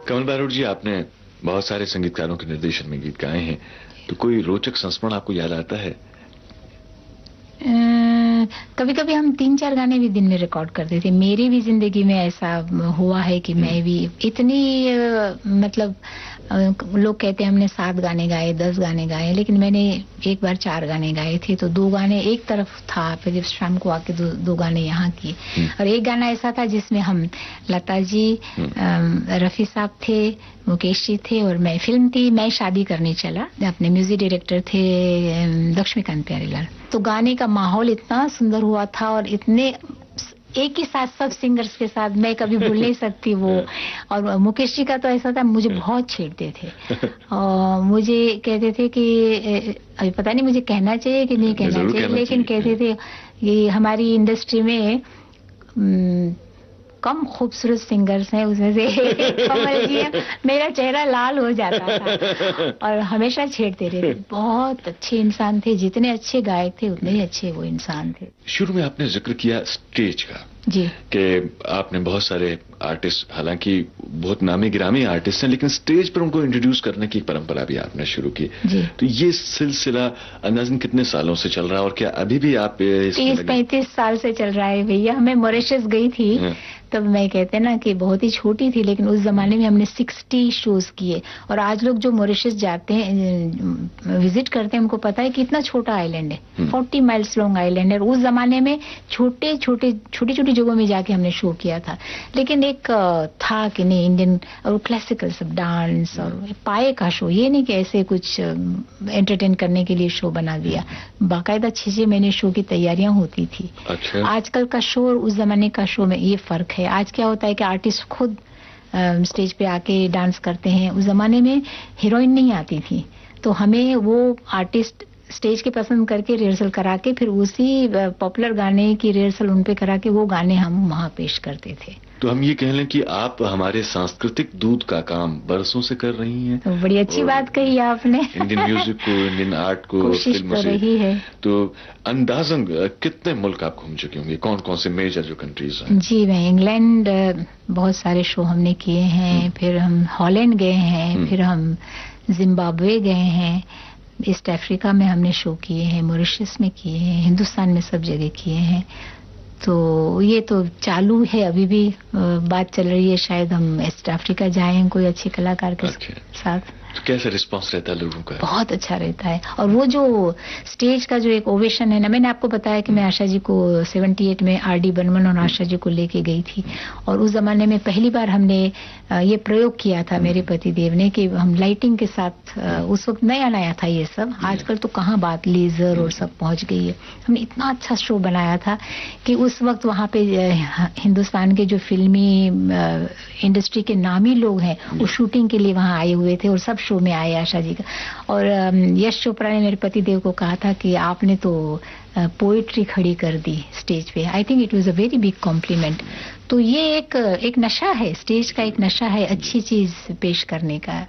कमल बारोट जी, आपने बहुत सारे संगीतकारों के निर्देशन में गीत गाए हैं, तो कोई रोचक संस्मरण आपको याद आता है? कभी कभी हम 3-4 गाने भी दिन में रिकॉर्ड करते थे। मेरी भी जिंदगी में ऐसा हुआ है कि मैं भी इतनी मतलब लोग कहते हैं हमने 7 गाने गाए, 10 गाने गाए, लेकिन मैंने एक बार 4 गाने गाए थे। तो 2 गाने एक तरफ था, फिर शाम को आके 2 गाने यहाँ किए। और एक गाना ऐसा था जिसमें हम लता जी, रफी साहब थे, मुकेश जी थे और मैं। फिल्म थी मैं शादी करने चला, अपने म्यूजिक डायरेक्टर थे लक्ष्मीकांत प्यारेलाल। तो गाने का माहौल इतना सुंदर हुआ था और इतने एक ही साथ सब सिंगर्स के साथ, मैं कभी भूल नहीं सकती वो। और मुकेश जी का तो ऐसा था, मुझे बहुत छेड़ते थे और मुझे कहते थे कि अभी पता नहीं मुझे कहना चाहिए कि नहीं कहना चाहिए, लेकिन कहते थे कि हमारी इंडस्ट्री में कम खूबसूरत सिंगर्स हैं, उसमें से कमल जी है। मेरा चेहरा लाल हो जाता था और हमेशा छेड़ते रहते। बहुत अच्छे इंसान थे, जितने अच्छे गायक थे उतने ही अच्छे वो इंसान थे। शुरू में आपने जिक्र किया स्टेज का जी, कि आपने बहुत सारे आर्टिस्ट, हालांकि बहुत नामी गिरामी आर्टिस्ट हैं, लेकिन स्टेज पर उनको इंट्रोड्यूस करने की परंपरा भी आपने शुरू की। जी। तो ये सिलसिला अंदाजन कितने सालों से चल रहा है और क्या अभी भी आप 30-35 साल से चल रहा है भैया। मैं मॉरिशस गई थी तब, मैं कहते ना कि बहुत ही छोटी थी, लेकिन उस जमाने में हमने 60 शोज किए। और आज लोग जो मॉरिशस जाते हैं, विजिट करते हैं, उनको पता है कि इतना छोटा आइलैंड है, 40 माइल्स लॉन्ग आइलैंड है। उस जमाने में छोटी छोटी जगहों में जाके हमने शो किया था। लेकिन एक था कि नहीं, इंडियन और क्लासिकल सब डांस और पाए का शो, ये नहीं कि ऐसे कुछ एंटरटेन करने के लिए शो बना दिया। बाकायदा 6 महीने शो की तैयारियां होती थी। अच्छा। आजकल का शो और उस जमाने का शो में ये फर्क है। आज क्या होता है कि आर्टिस्ट खुद स्टेज पे आके डांस करते हैं। उस जमाने में हीरोइन नहीं आती थी, तो हमें वो आर्टिस्ट स्टेज के पसंद करके रिहर्सल करा के फिर उसी पॉपुलर गाने की रिहर्सल उन पे करा के वो गाने हम वहाँ पेश करते थे। तो हम ये कह लें कि आप हमारे सांस्कृतिक दूत का काम बरसों से कर रही हैं। तो बड़ी अच्छी बात कही आपने। इंडियन म्यूजिक को, इंडियन आर्ट को, कोशिश तो रही है। तो अंदाजन कितने मुल्क आप घूम चुके होंगे? कौन कौन से मेजर जो कंट्रीज हैं? जी, मैं इंग्लैंड बहुत सारे शो हमने किए हैं, फिर हम हॉलैंड गए हैं, फिर हम जिम्बाब्वे गए हैं, ईस्ट अफ्रीका में हमने शो किए हैं, मॉरिशस में किए हैं, हिंदुस्तान में सब जगह किए हैं। तो ये तो चालू है, अभी भी बात चल रही है, शायद हम ईस्ट अफ्रीका जाएं कोई अच्छे कलाकार के साथ। तो कैसा रिस्पांस रहता है लोगों का? बहुत अच्छा रहता है। और वो जो स्टेज का जो एक ओवेशन है ना, मैंने आपको बताया कि मैं आशा जी को 78 में आर.डी. बर्मन और आशा जी को लेके गई थी। और उस जमाने में पहली बार हमने ये प्रयोग किया था मेरे पति देव ने कि हम लाइटिंग के साथ, उस वक्त नया था ये सब। आजकल तो कहाँ बात लेजर और सब पहुंच गई है। हमने इतना अच्छा शो बनाया था कि उस वक्त वहाँ पे हिंदुस्तान के जो फिल्मी इंडस्ट्री के नामी लोग हैं वो शूटिंग के लिए वहाँ आए हुए थे और सब शो में आए आशा जी का। और यश चोपड़ा ने मेरे पति देव को कहा था कि आपने तो पोएट्री खड़ी कर दी स्टेज पे। I think it was a very big complement. तो ये एक नशा है, स्टेज का एक नशा है अच्छी चीज पेश करने का।